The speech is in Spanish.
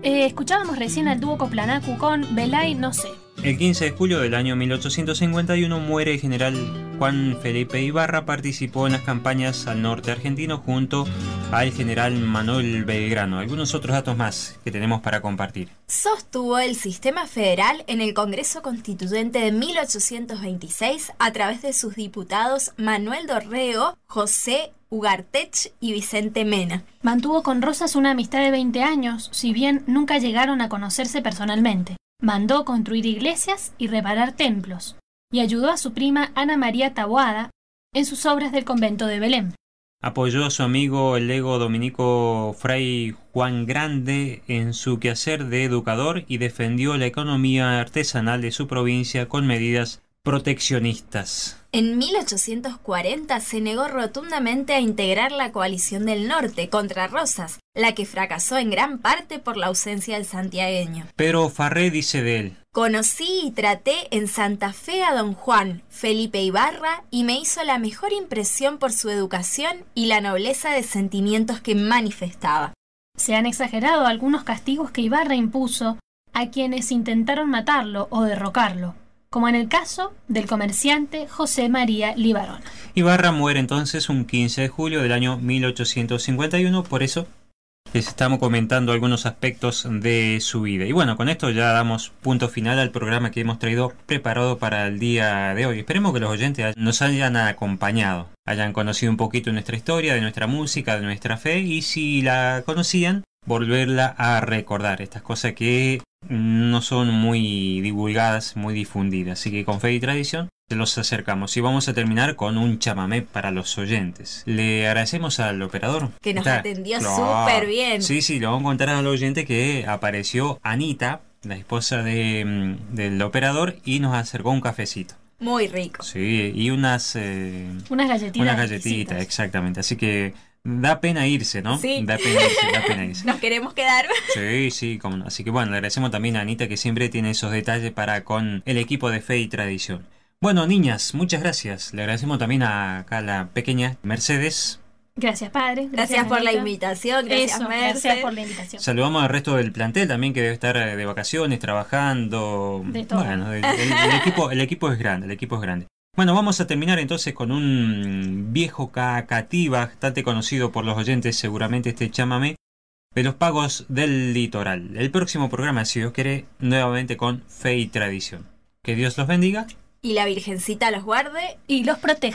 Escuchábamos recién al dúo Coplanacu con Velay No sé. El 15 de julio del año 1851 muere el general Juan Felipe Ibarra. Participó en las campañas al norte argentino junto al general Manuel Belgrano. Algunos otros datos más que tenemos para compartir. Sostuvo el sistema federal en el Congreso Constituyente de 1826 a través de sus diputados Manuel Dorrego, José Ugartech y Vicente Mena. Mantuvo con Rosas una amistad de 20 años, si bien nunca llegaron a conocerse personalmente. Mandó construir iglesias y reparar templos, y ayudó a su prima Ana María Taboada en sus obras del convento de Belén. Apoyó a su amigo el lego dominico Fray Juan Grande en su quehacer de educador y defendió la economía artesanal de su provincia con medidas proteccionistas. En 1840 se negó rotundamente a integrar la coalición del norte contra Rosas, la que fracasó en gran parte por la ausencia del santiagueño. Pero Farré dice de él: conocí y traté en Santa Fe a don Juan Felipe Ibarra y me hizo la mejor impresión por su educación y la nobleza de sentimientos que manifestaba. Se han exagerado algunos castigos que Ibarra impuso a quienes intentaron matarlo o derrocarlo, como en el caso del comerciante José María Libarona. Ibarra muere entonces un 15 de julio del año 1851, por eso les estamos comentando algunos aspectos de su vida. Y bueno, con esto ya damos punto final al programa que hemos traído preparado para el día de hoy. Esperemos que los oyentes nos hayan acompañado, hayan conocido un poquito nuestra historia, de nuestra música, de nuestra fe, y si la conocían, volverla a recordar. Estas cosas que no son muy divulgadas, muy difundidas. Así que con fe y tradición se los acercamos. Y vamos a terminar con un chamamé para los oyentes. Le agradecemos al operador que nos atendió súper bien. Sí, le vamos a contar al oyente que apareció Anita, la esposa del operador, y nos acercó un cafecito. Muy rico. Sí, y unas galletitas. Unas galletitas, exactamente. Así que da pena irse, ¿no? Sí. Da pena irse. Nos queremos quedar. Sí, como no. Así que bueno, le agradecemos también a Anita, que siempre tiene esos detalles para con el equipo de Fe y Tradición. Bueno, niñas, muchas gracias. Le agradecemos también a acá la pequeña Mercedes. Gracias, padre. Gracias por la invitación. Gracias, Mercedes. Gracias por la invitación. Saludamos al resto del plantel también, que debe estar de vacaciones, trabajando. De todo. Bueno, el equipo es grande. Bueno, vamos a terminar entonces con un viejo cacativa, bastante conocido por los oyentes seguramente, este chamamé de los pagos del litoral. El próximo programa, si Dios quiere, nuevamente con Fe y Tradición. Que Dios los bendiga. Y la Virgencita los guarde y los proteja.